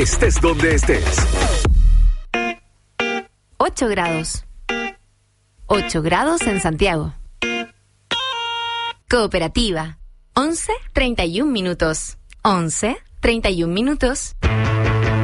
Estés donde estés. 8 grados. 8 grados en Santiago. Cooperativa. 11:31 minutos. 11:31 minutos.